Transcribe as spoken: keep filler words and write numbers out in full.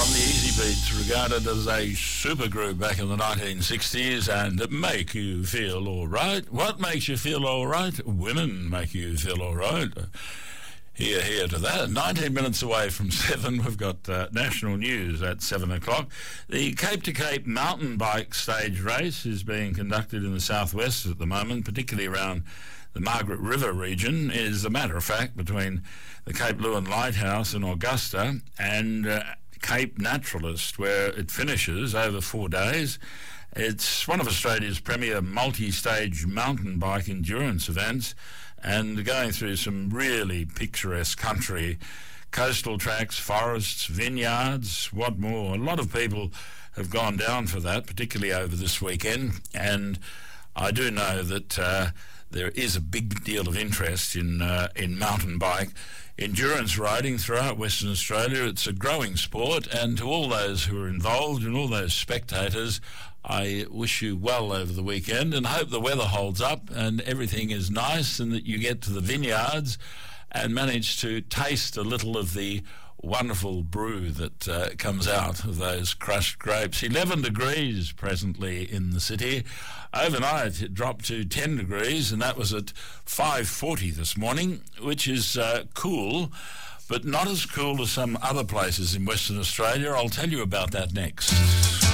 from the Easy Beats, regarded as a supergroup back in the nineteen sixties, and make you feel all right. What makes you feel all right? Women make you feel all right. Here, here to that. nineteen minutes away from seven, we've got uh, national news at seven o'clock. The Cape to Cape mountain bike stage race is being conducted in the southwest at the moment, particularly around the Margaret River region. Is a matter of fact between the Cape Leeuwin Lighthouse in Augusta and uh, Cape Naturalist, where it finishes over four days. It's one of Australia's premier multi-stage mountain bike endurance events, and going through some really picturesque country, coastal tracks, forests, vineyards, what more. A lot of people have gone down for that, particularly over this weekend, and I do know that uh, there is a big deal of interest in uh, in mountain bike endurance riding throughout Western Australia. It's a growing sport, and to all those who are involved and all those spectators, I wish you well over the weekend and hope the weather holds up and everything is nice and that you get to the vineyards and manage to taste a little of the wonderful brew that uh, comes out of those crushed grapes. eleven degrees presently in the city. Overnight it dropped to ten degrees, and that was at five forty this morning, which is uh, cool, but not as cool as some other places in Western Australia. I'll tell you about that next.